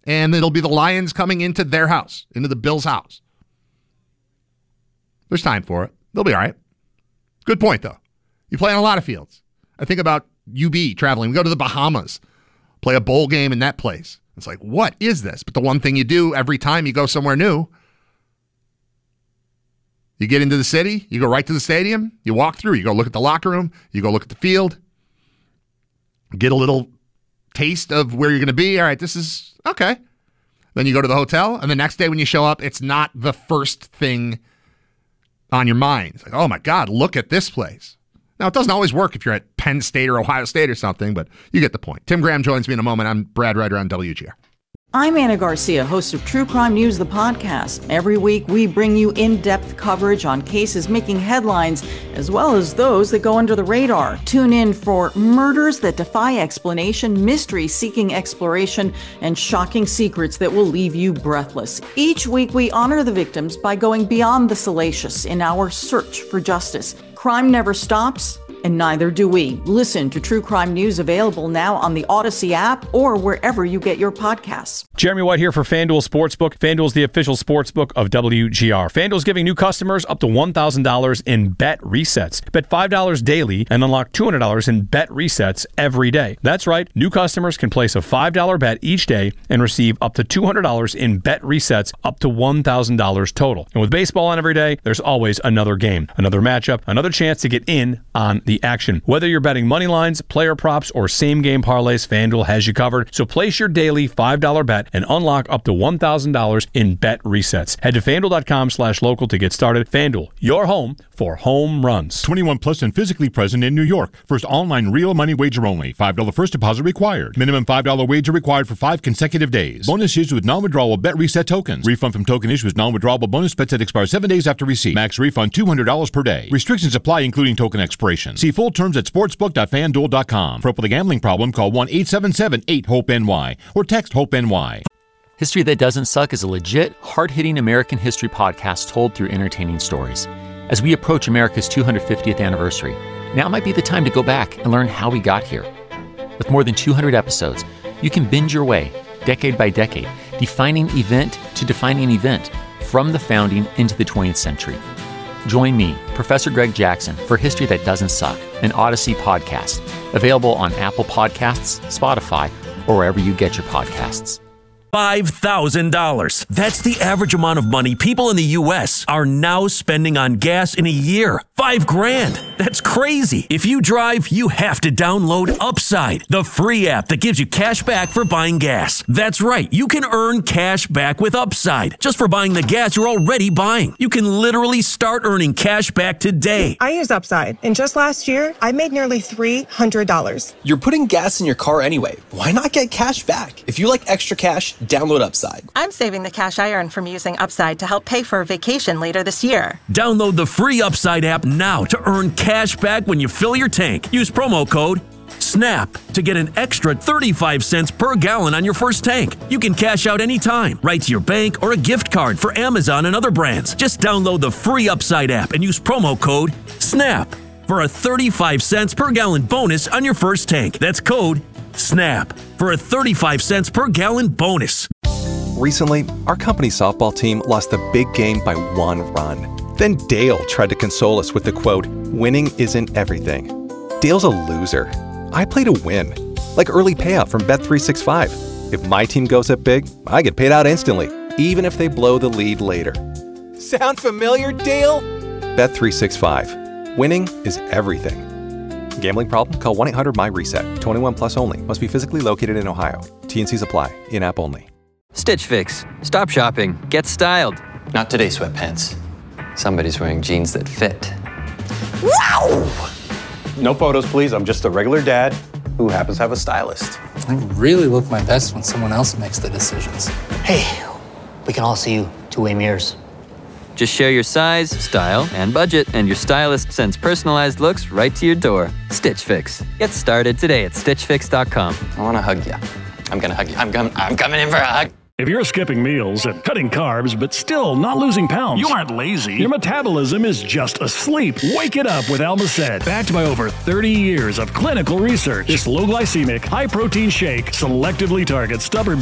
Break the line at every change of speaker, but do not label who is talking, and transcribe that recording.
and it'll be the Lions coming into their house, into the Bills' house. There's time for it. They'll be all right. Good point, though. You play on a lot of fields. I think about UB traveling. We go to the Bahamas, play a bowl game in that place. It's like, what is this? But the one thing you do every time you go somewhere new, you get into the city, you go right to the stadium, you walk through, you go look at the locker room, you go look at the field, get a little taste of where you're going to be. All right, this is okay. Then you go to the hotel, and the next day when you show up, it's not the first thing on your mind. It's like, oh my God, look at this place. Now, it doesn't always work if you're at Penn State or Ohio State or something, but you get the point. Tim Graham joins me in a moment. I'm Brad Ryder on WGR.
I'm Anna Garcia, host of True Crime News, the podcast. Every week, we bring you in-depth coverage on cases making headlines, as well as those that go under the radar. Tune in for murders that defy explanation, mysteries seeking exploration, and shocking secrets that will leave you breathless. Each week, we honor the victims by going beyond the salacious in our search for justice. Crime never stops, and neither do we. Listen to True Crime News, available now on the Odyssey app or wherever you get your podcasts.
Jeremy White here for FanDuel Sportsbook. FanDuel is the official sportsbook of WGR. FanDuel is giving new customers up to $1,000 in bet resets. Bet $5 daily and unlock $200 in bet resets every day. That's right. New customers can place a $5 bet each day and receive up to $200 in bet resets up to $1,000 total. And with baseball on every day, there's always another game, another matchup, another chance to get in on the action. Whether you're betting money lines, player props, or same-game parlays, FanDuel has you covered. So place your daily $5 bet and unlock up to $1,000 in bet resets. Head to FanDuel.com/local to get started. FanDuel, your home for home runs.
21 plus and physically present in New York. First online real money wager only. $5 first deposit required. Minimum $5 wager required for 5 consecutive days. Bonus issued with non-withdrawable bet reset tokens. Refund from token issues. Non-withdrawable bonus bets that expire 7 days after receipt. Max refund $200 per day. Restrictions apply, including token expiration. See full terms at sportsbook.fanduel.com. For a gambling problem, call 1-877-8-HOPE-NY or text HOPE-NY.
History That Doesn't Suck is a legit, hard-hitting American history podcast told through entertaining stories. As we approach America's 250th anniversary, now might be the time to go back and learn how we got here. With more than 200 episodes, you can binge your way, decade by decade, defining event to defining event, from the founding into the 20th century. Join me, Professor Greg Jackson, for History That Doesn't Suck, an Odyssey podcast, available on Apple Podcasts, Spotify, or wherever you get your podcasts.
$5,000. That's the average amount of money people in the U.S. are now spending on gas in a year. $5,000. That's crazy. If you drive, you have to download Upside, the free app that gives you cash back for buying gas. That's right. You can earn cash back with Upside just for buying the gas you're already buying. You can literally start earning cash back today.
I use Upside, and just last year, I made nearly $300.
You're putting gas in your car anyway. Why not get cash back? If you like extra cash, download Upside.
I'm saving the cash I earn from using Upside to help pay for a vacation later this year.
Download the free Upside app now to earn cash back when you fill your tank. Use promo code SNAP to get an extra 35 cents per gallon on your first tank. You can cash out anytime, right to your bank or a gift card for Amazon and other brands. Just download the free Upside app and use promo code SNAP for a 35 cents per gallon bonus on your first tank. That's code SNAP for a 35 cents per gallon bonus.
Recently, our company's softball team lost the big game by 1 run. Then Dale tried to console us with the quote, "Winning isn't everything." Dale's a loser. I play to win, like early payout from Bet365. If my team goes up big, I get paid out instantly, even if they blow the lead later.
Sound familiar, Dale?
Bet365. Winning is everything. Gambling problem? Call 1-800-MY-RESET. 21 plus only. Must be physically located in Ohio. T&Cs apply. In-app only.
Stitch Fix. Stop shopping. Get styled.
Not today, sweatpants. Somebody's wearing jeans that fit.
Wow! No photos, please. I'm just a regular dad who happens to have a stylist.
I really look my best when someone else makes the decisions.
Hey, we can all see you two-way mirrors.
Just share your size, style, and budget, and your stylist sends personalized looks right to your door. Stitch Fix. Get started today at StitchFix.com.
I want to hug you. I'm going to hug you. I'm coming in for a hug.
If you're skipping meals and cutting carbs, but still not losing pounds, you aren't lazy. Your metabolism is just asleep. Wake it up with Almacet. Backed by over 30 years of clinical research, this low-glycemic, high-protein shake selectively targets stubborn